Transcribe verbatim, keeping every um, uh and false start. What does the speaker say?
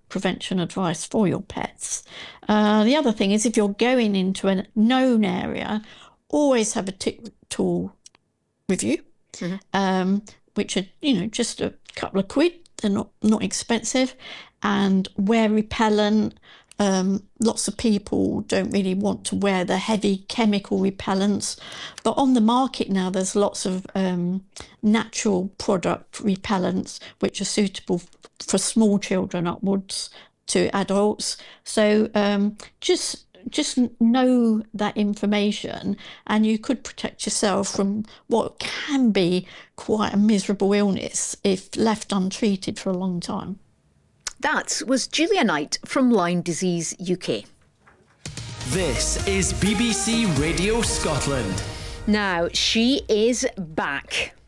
prevention advice for your pets. Uh, the other thing is, if you're going into a known area, always have a tick tool with you, mm-hmm. um, which are, you know, just a couple of quid. They're not, not expensive. And wear repellent. Um, lots of people don't really want to wear the heavy chemical repellents. But on the market now, there's lots of um, natural product repellents which are suitable for small children upwards to adults. So um, just just know that information, and you could protect yourself from what can be quite a miserable illness if left untreated for a long time. That was Julia Knight from Lyme Disease U K. This is B B C Radio Scotland. Now, she is back.